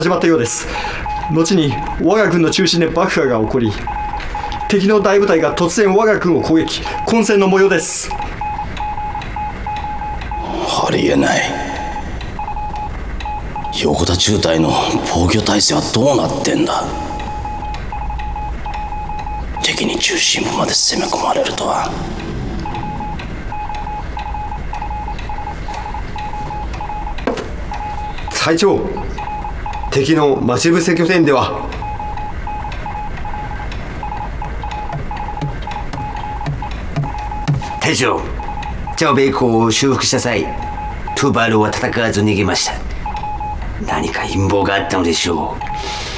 始まったようです。後に我が軍の中心で爆破が起こり、敵の大部隊が突然我が軍を攻撃、混戦の模様です。 ありえない。横田中隊の防御体制はどうなってんだ。敵に中心部まで攻め込まれるとは。 隊長、敵の待ち伏せ拠点では隊長、チャオベイ港を修復した際、トゥーバールは戦わず逃げました。何か陰謀があったのでしょう。